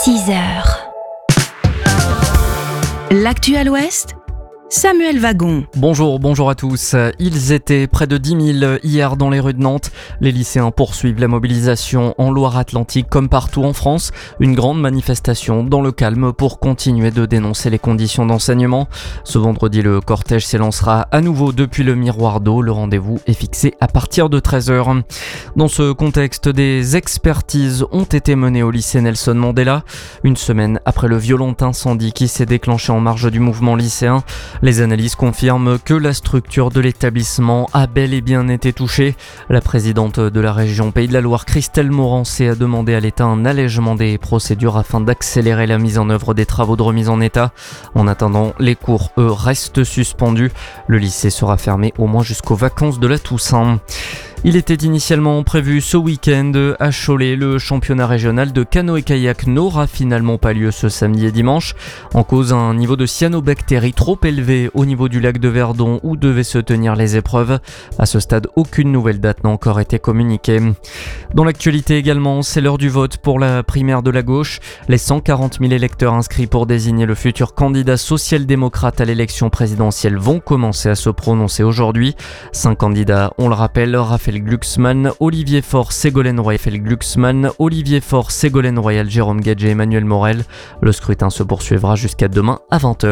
6 heures. L'actu à l'Ouest, Samuel Wagon. Bonjour à tous. Ils étaient près de 10 000 hier dans les rues de Nantes. Les lycéens poursuivent la mobilisation en Loire-Atlantique comme partout en France. Une grande manifestation dans le calme pour continuer de dénoncer les conditions d'enseignement. Ce vendredi, le cortège s'élancera à nouveau depuis le Miroir d'eau. Le rendez-vous est fixé à partir de 13h. Dans ce contexte, des expertises ont été menées au lycée Nelson Mandela. Une semaine après le violent incendie qui s'est déclenché en marge du mouvement lycéen. Les analyses confirment que la structure de l'établissement a bel et bien été touchée. La présidente de la région Pays de la Loire, Christelle Morancé, a demandé à l'État un allègement des procédures afin d'accélérer la mise en œuvre des travaux de remise en état. En attendant, les cours, eux, restent suspendus. Le lycée sera fermé au moins jusqu'aux vacances de la Toussaint. Il était initialement prévu ce week-end à Cholet. Le championnat régional de canoë-kayak n'aura finalement pas lieu ce samedi et dimanche. En cause, un niveau de cyanobactéries trop élevé au niveau du lac de Verdon où devaient se tenir les épreuves. À ce stade, aucune nouvelle date n'a encore été communiquée. Dans l'actualité également, c'est l'heure du vote pour la primaire de la gauche. Les 140 000 électeurs inscrits pour désigner le futur candidat social-démocrate à l'élection présidentielle vont commencer à se prononcer aujourd'hui. 5 candidats, on le rappelle, Raphaël Glucksmann, Olivier Faure, Ségolène Royal, Jérôme Gadget, Emmanuel Morel. Le scrutin se poursuivra jusqu'à demain à 20h.